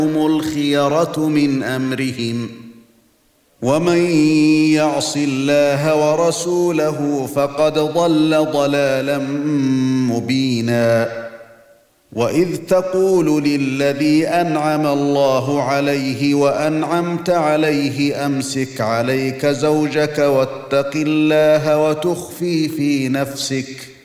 هم الخيرة من أمرهم ومن يعص الله ورسوله فقد ضل ضلالا مبينا وإذ تقول للذي أنعم الله عليه وأنعمت عليه أمسك عليك زوجك واتق الله وتخفي في نفسك